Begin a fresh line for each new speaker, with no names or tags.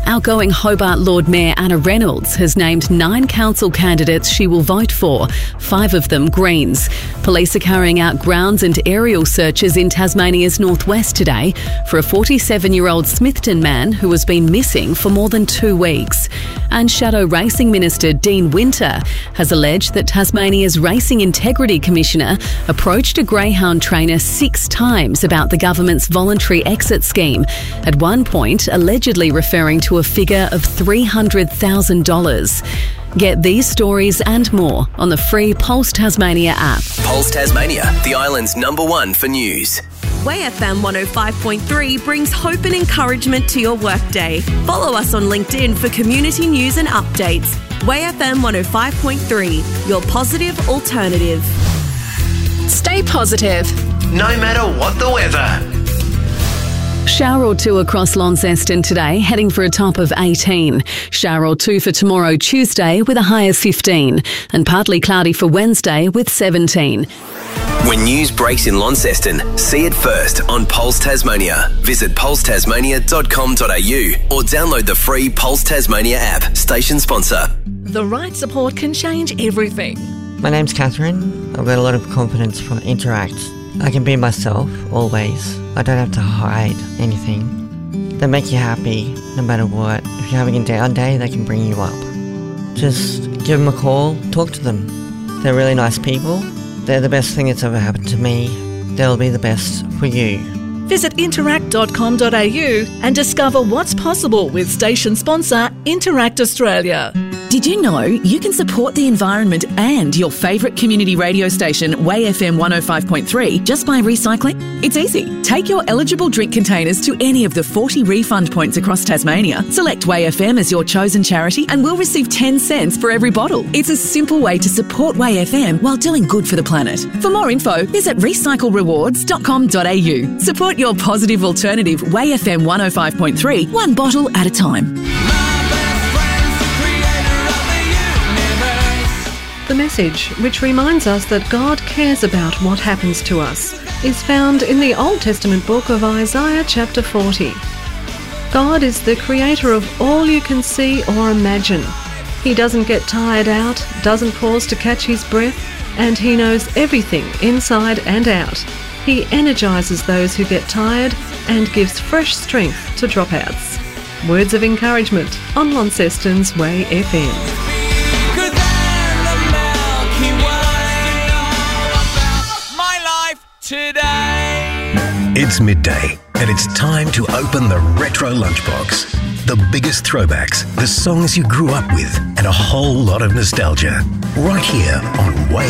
Outgoing Hobart Lord Mayor Anna Reynolds has named 9 council candidates she will vote for, 5 of them Greens. Police are carrying out grounds and aerial searches in Tasmania's northwest today for a 47-year-old Smithton man who has been missing for more than 2 weeks. And Shadow Racing Minister Dean Winter has alleged that Tasmania's Racing Integrity Commissioner approached a greyhound trainer 6 times about the government's voluntary exit scheme, at one point allegedly referring to a figure of $300,000. Get these stories and more on the free Pulse Tasmania app.
Pulse Tasmania, the island's #1 for news.
WayFM 105.3 brings hope and encouragement to your workday. Follow us on LinkedIn for community news and updates. WayFM 105.3, your positive alternative.
Stay positive,
no matter what the weather.
Shower or 2 across Launceston today, heading for a top of 18. Shower or 2 for tomorrow, Tuesday, with a high of 15. And partly cloudy for Wednesday with 17.
When news breaks in Launceston, see it first on Pulse Tasmania. Visit pulsetasmania.com.au or download the free Pulse Tasmania app. Station sponsor.
The right support can change everything.
My name's Catherine. I've got a lot of confidence from Interact. I can be myself, always. I don't have to hide anything. They make you happy, no matter what. If you're having a down day, they can bring you up. Just give them a call, talk to them. They're really nice people. They're the best thing that's ever happened to me. They'll be the best for you.
Visit interact.com.au and discover what's possible with station sponsor Interact Australia. Did you know you can support the environment and your favourite community radio station, WayFM 105.3, just by recycling? It's easy. Take your eligible drink containers to any of the 40 refund points across Tasmania. Select WayFM as your chosen charity and we'll receive 10 cents for every bottle. It's a simple way to support WayFM while doing good for the planet. For more info, visit recyclerewards.com.au. Support your positive alternative, WayFM 105.3, one bottle at a time.
The message, which reminds us that God cares about what happens to us, is found in the Old Testament book of Isaiah chapter 40. God is the creator of all you can see or imagine. He doesn't get tired out, doesn't pause to catch his breath, and he knows everything inside and out. He energizes those who get tired and gives fresh strength to dropouts. Words of encouragement on Launceston's Way FM.
Today. It's midday, and it's time to open the Retro Lunchbox. The biggest throwbacks, the songs you grew up with, and a whole lot of nostalgia. Right here on Way